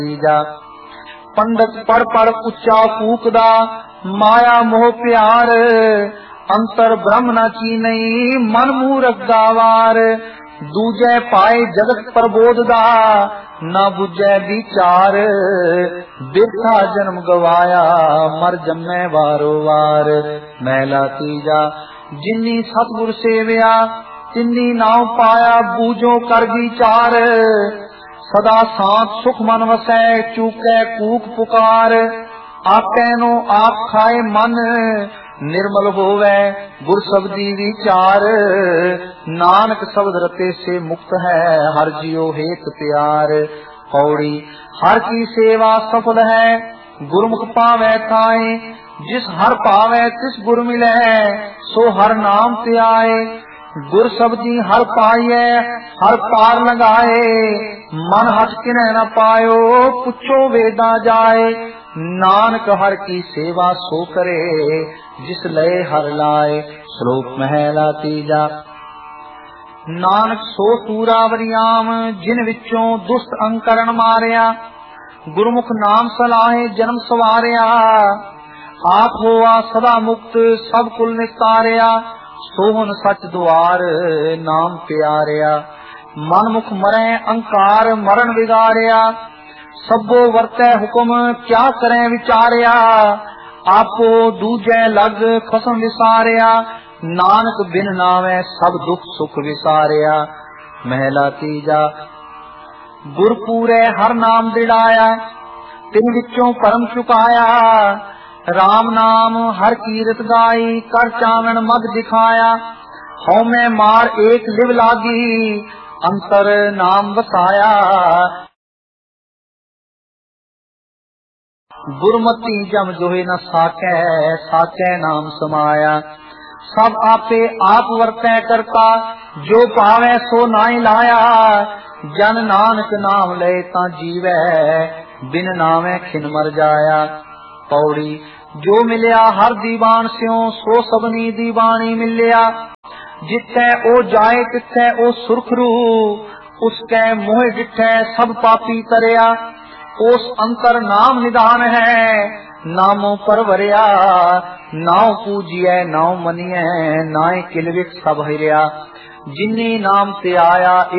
तीजा पंडित पढ़ पढ़ उच्चा फूकदा माया मोह प्यार अंतर ब्रह्म न चीनई मन मूरख गावार दूजे पाए जगत प्रबोधदा न बुझे विचार बिरथा जन्म गवाया मर जम्मे वारो वार। महला तीजा जिन्नी सतगुर सेविया तिन्नी नाव पाया बूझो कर विचार सदा सांत सुख मन वसै चूकै कूक पुकार आपै नो आप खाए मन निर्मल होवे गुर शब्दी विचार नानक शब्द रते से मुक्त है हर जियो हेत प्यार। पौड़ी हर की सेवा सफल है गुरमुख पावे थाए जिस हर पावे तिस गुर मिले सो हर नाम ते आए गुर शब्दी हर पाइए हर पार लगाए मन हट किन्ह न पायो पुछो वेदा जाए नानक हर की सेवा सो करे जिस लय हर लाए। श्लोक महला तीजा नानक सो सूरावरियाम जिन विचों दुष्ट अंकरण मारिया गुरमुख नाम सलाहे जन्म सवारिया आप होआ सदा मुक्त सब कुल निस्तारिया सोहन सच द्वार नाम प्यारिया मन मुख मरे अंकार मरण विगारिया सबो वर्तै हुक्म क्या करें विचारिया आपो दूजे लग खसम विसारिया नानक बिन नावे सब दुख सुख विसारिया। महला तीजा गुर पूरे हर नाम दिड़ाया तिन विचों परम चुकाया राम नाम हर कीरत गाई कर चानन मद दिखाया हौ में मार एक लिव लागी अंतर नाम बसाया गुरमती जम जोहे न साकै साकै नाम समाया सब आपे आप वर्तै करता जो पावे सो नाई लाया जन नानक नाम ले ता जीवै बिन नावे खिन मर जाया। पौड़ी जो मिलिया हर दीवान स्यों सो सबनी दीवानी मिलिया जिथे ओ जाए तिथे ओ सुरखरू उसके मोह डिठे सब पापी तरिया उस अंतर नाम निधान है नामों परवरिया नाव पूजिए नाव मनिए नाय किलविक सब हिरिया जिन्नी नाम ते आया